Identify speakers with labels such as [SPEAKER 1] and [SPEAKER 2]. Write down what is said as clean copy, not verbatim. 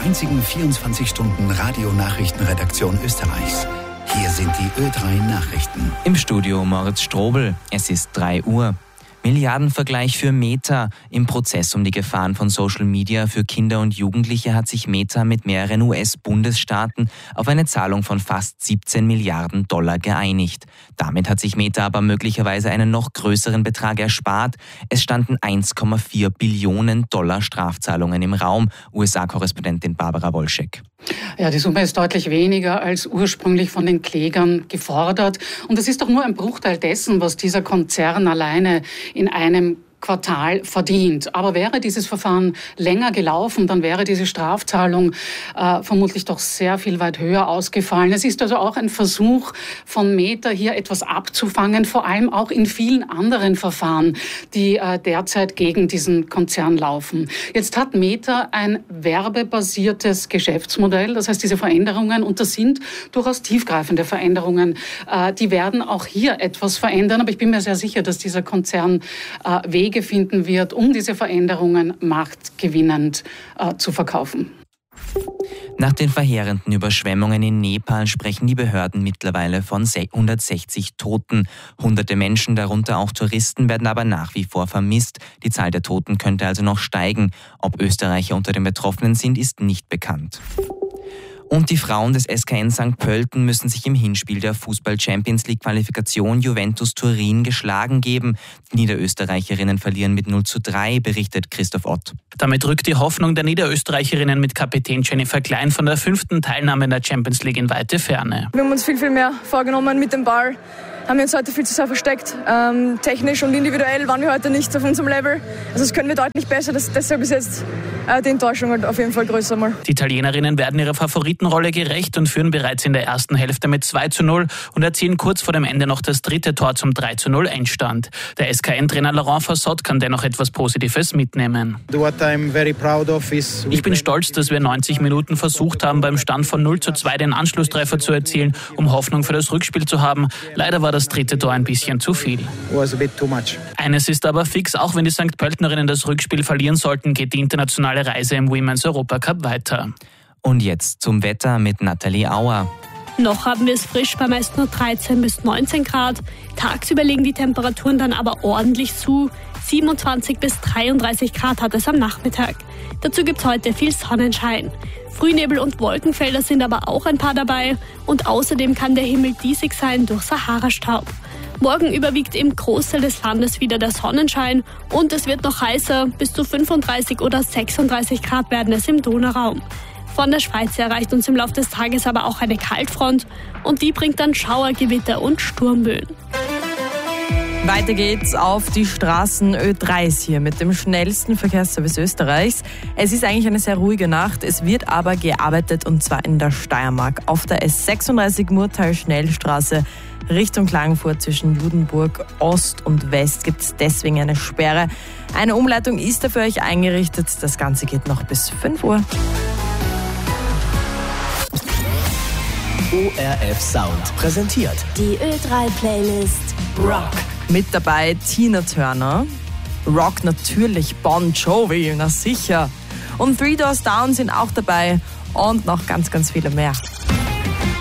[SPEAKER 1] einzigen 24-Stunden-Radio-Nachrichtenredaktion Österreichs. Hier sind die Ö3 Nachrichten.
[SPEAKER 2] Im Studio Moritz Strobel. Es ist 3 Uhr. Milliardenvergleich für Meta. Im Prozess um die Gefahren von Social Media für Kinder und Jugendliche hat sich Meta mit mehreren US-Bundesstaaten auf eine Zahlung von fast 17 Milliarden Dollar geeinigt. Damit hat sich Meta aber möglicherweise einen noch größeren Betrag erspart. Es standen 1,4 Billionen Dollar Strafzahlungen im Raum. USA-Korrespondentin Barbara Wolschek.
[SPEAKER 3] Ja, die Summe ist deutlich weniger als ursprünglich von den Klägern gefordert. Und es ist doch nur ein Bruchteil dessen, was dieser Konzern alleine in einem Quartal verdient. Aber wäre dieses Verfahren länger gelaufen, dann wäre diese Strafzahlung vermutlich doch sehr viel weit höher ausgefallen. Es ist also auch ein Versuch von Meta, hier etwas abzufangen, vor allem auch in vielen anderen Verfahren, die derzeit gegen diesen Konzern laufen. Jetzt hat Meta ein werbebasiertes Geschäftsmodell. Das heißt, diese Veränderungen, und das sind durchaus tiefgreifende Veränderungen, die werden auch hier etwas verändern. Aber ich bin mir sehr sicher, dass dieser Konzern Wege finden wird, um diese Veränderungen marktgewinnend zu verkaufen.
[SPEAKER 2] Nach den verheerenden Überschwemmungen in Nepal sprechen die Behörden mittlerweile von 160 Toten. Hunderte Menschen, darunter auch Touristen, werden aber nach wie vor vermisst. Die Zahl der Toten könnte also noch steigen. Ob Österreicher unter den Betroffenen sind, ist nicht bekannt. Und die Frauen des SKN St. Pölten müssen sich im Hinspiel der Fußball-Champions-League-Qualifikation Juventus Turin geschlagen geben. Die Niederösterreicherinnen verlieren mit 0:3, berichtet Christoph Ott.
[SPEAKER 4] Damit rückt die Hoffnung der Niederösterreicherinnen mit Kapitän Jennifer Klein von der 5. Teilnahme in der Champions League in weite Ferne.
[SPEAKER 5] Wir haben uns viel mehr vorgenommen mit dem Ball. Haben wir uns heute viel zu sehr versteckt. Technisch und individuell waren wir heute nicht auf unserem Level. Also das können wir deutlich besser. Deshalb ist jetzt die Enttäuschung halt auf jeden Fall größer mal.
[SPEAKER 4] Die Italienerinnen werden ihrer Favoritenrolle gerecht und führen bereits in der ersten Hälfte mit 2:0 und erzielen kurz vor dem Ende noch das 3. Tor zum 3:0 Endstand. Der SKN-Trainer Laurent Fassot kann dennoch etwas Positives mitnehmen. Ich bin stolz, dass wir 90 Minuten versucht haben, beim Stand von 0:2 den Anschlusstreffer zu erzielen, um Hoffnung für das Rückspiel zu haben. Leider war das 3. Tor ein bisschen zu viel. Eines ist aber fix, auch wenn die St. Pöltenerinnen das Rückspiel verlieren sollten, geht die internationale Reise im Women's Europacup weiter.
[SPEAKER 2] Und jetzt zum Wetter mit Nathalie Auer.
[SPEAKER 6] Noch haben wir es frisch, bei meist nur 13 bis 19 Grad. Tagsüber legen die Temperaturen dann aber ordentlich zu. 27 bis 33 Grad hat es am Nachmittag. Dazu gibt es heute viel Sonnenschein. Frühnebel und Wolkenfelder sind aber auch ein paar dabei. Und außerdem kann der Himmel diesig sein durch Sahara-Staub. Morgen überwiegt im Großteil des Landes wieder der Sonnenschein und es wird noch heißer. Bis zu 35 oder 36 Grad werden es im Donauraum. Von der Schweiz erreicht uns im Laufe des Tages aber auch eine Kaltfront und die bringt dann Schauer, Gewitter und Sturmböen.
[SPEAKER 7] Weiter geht's auf die Straßen. Ö3 hier mit dem schnellsten Verkehrsservice Österreichs. Es ist eigentlich eine sehr ruhige Nacht. Es wird aber gearbeitet und zwar in der Steiermark. Auf der S36 Murtal-Schnellstraße Richtung Klagenfurt zwischen Judenburg Ost und West gibt es deswegen eine Sperre. Eine Umleitung ist da für euch eingerichtet. Das Ganze geht noch bis 5 Uhr.
[SPEAKER 1] ORF Sound präsentiert
[SPEAKER 8] die Ö3-Playlist Rock.
[SPEAKER 7] Mit dabei Tina Turner, Rock natürlich, Bon Jovi, na sicher. Und Three Doors Down sind auch dabei und noch ganz, ganz viele mehr.